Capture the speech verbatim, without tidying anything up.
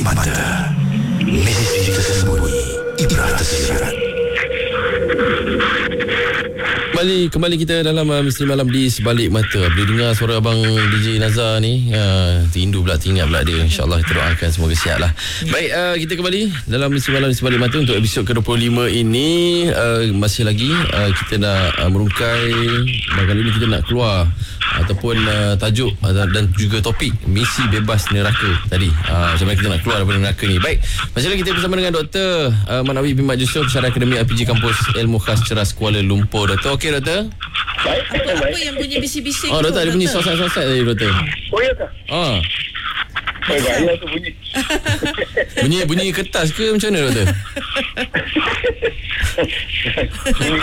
Mata, medisi tersembunyi, ibrah tersirat. Kembali, kembali kita dalam uh, Misteri Malam di Sebalik Mata. Bila dengar suara Abang D J Nazar ni, uh, rindu pula, teringat pula dia. InsyaAllah kita doakan semoga sihat lah. Baik, uh, kita kembali dalam Misteri Malam di Sebalik Mata untuk episod ke dua puluh lima ini. uh, Masih lagi uh, kita nak uh, merungkai, dan kali ini kita nak keluar ataupun uh, tajuk uh, dan juga topik misi bebas neraka tadi. uh, Macam mana kita nak keluar daripada neraka ni. Baik, masih lagi kita bersama dengan Doktor uh, Manawi bin Mat Yusof, Syarah Akademi R P G Kampus Ilmu Khas Ceras Kuala Lumpur. Doktor, okey Doktor? Baik, Apa, baik. apa yang bunyi bising-bising Oh, tu, Doktor ada bunyi sosat-sosat tadi Doktor. Oh, ya kah? Ah, Oh, banyak tu bunyi. bunyi bunyi kertas ke macam mana Doktor?